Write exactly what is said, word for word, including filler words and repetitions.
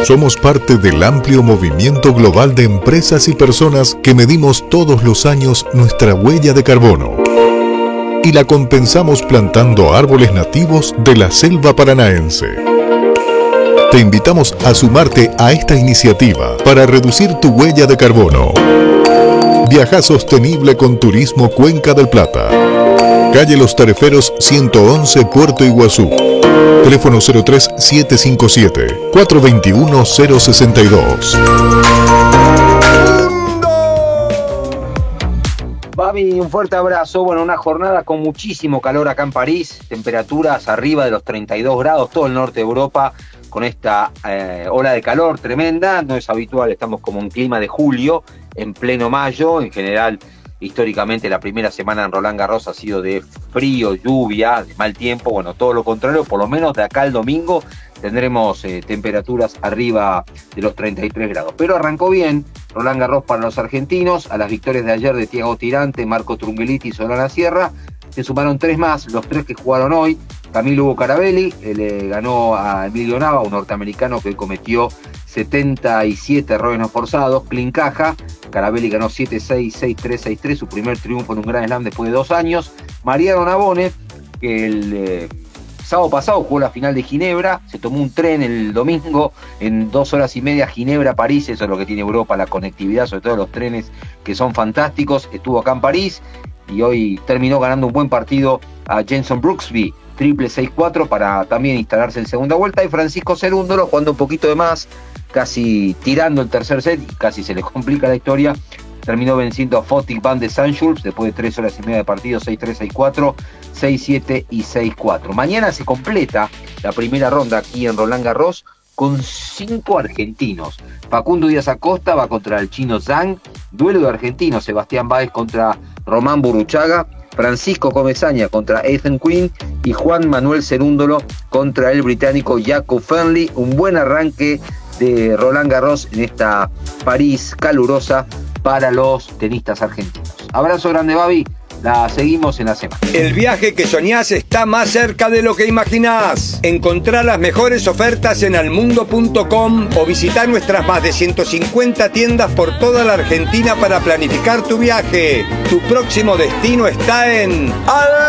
Somos parte del amplio movimiento global de empresas y personas que medimos todos los años nuestra huella de carbono y la compensamos plantando árboles nativos de la selva paranaense. Te invitamos a sumarte a esta iniciativa para reducir tu huella de carbono. Viaja sostenible con Turismo Cuenca del Plata. Calle Los Tareferos ciento once, Puerto Iguazú. Teléfono cero tres siete cinco siete, cuatro dos uno, cero seis dos. Babi, un fuerte abrazo. Bueno, una jornada con muchísimo calor acá en París, temperaturas arriba de los treinta y dos grados, todo el norte de Europa con esta eh, ola de calor tremenda. No es habitual, estamos como en clima de julio, en pleno mayo. En general, históricamente la primera semana en Roland Garros ha sido de frío, lluvia, de mal tiempo. Bueno, todo lo contrario, por lo menos de acá al domingo tendremos eh, temperaturas arriba de los treinta y tres grados. Pero arrancó bien Roland Garros para los argentinos. A las victorias de ayer de Thiago Tirante, Marco Trungelliti y Solana Sierra se sumaron tres más, los tres que jugaron hoy. Camilo Hugo Carabelli eh, le ganó a Emilio Nava, un norteamericano que cometió setenta y siete errores no forzados. Clincaja, Carabelli ganó siete seis, seis tres, seis tres, su primer triunfo en un Grand Slam después de dos años. Mariano Navone, que el eh, sábado pasado jugó la final de Ginebra, se tomó un tren el domingo en dos horas y media, Ginebra-París. Eso es lo que tiene Europa, la conectividad, sobre todo los trenes que son fantásticos. Estuvo acá en París y hoy terminó ganando un buen partido a Jenson Brooksby, triple seis cuatro, para también instalarse en segunda vuelta. Y Francisco Cerúndolo jugando un poquito de más, casi tirando el tercer set, y casi se le complica la historia. Terminó venciendo a Fotik van de Sanschulz después de tres horas y media de partido, seis tres, seis cuatro, seis siete y seis cuatro. Mañana se completa la primera ronda aquí en Roland Garros con cinco argentinos. Facundo Díaz Acosta va contra el chino Zhang, duelo de argentinos, Sebastián Báez contra Román Burruchaga, Francisco Comesaña contra Ethan Quinn y Juan Manuel Cerúndolo contra el británico Jacob Fernley. Un buen arranque de Roland Garros en esta París calurosa para los tenistas argentinos. Abrazo grande, Babi. La seguimos en la semana. El viaje que soñás está más cerca de lo que imaginás. Encontrá las mejores ofertas en almundo punto com o visitá nuestras más de ciento cincuenta tiendas por toda la Argentina para planificar tu viaje. Tu próximo destino está en Al